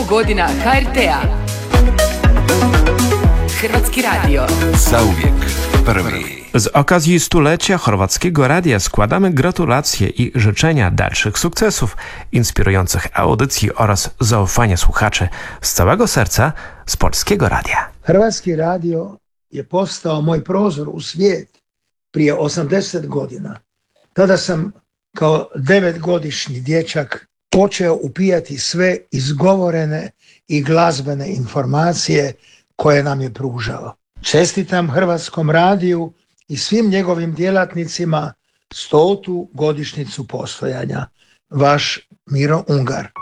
godina HRT-a. Hrvatski radio. Zauvijek prvi. Z okazji stulecia Chorwackiego Radia składamy gratulacje i życzenia dalszych sukcesów, inspirujących audycji oraz zaufania słuchaczy z całego serca z Polskiego Radia. Hrvatski radio je postao moj prozor u svijet prije 80 godina. Tada sam kao 9-godišnji dječak počeo upijati sve izgovorene i glazbene informacije koje nam je pružao. Čestitam Hrvatskom radiju i svim njegovim djelatnicima 100. godišnjicu postojanja. Vaš Miro Ungar.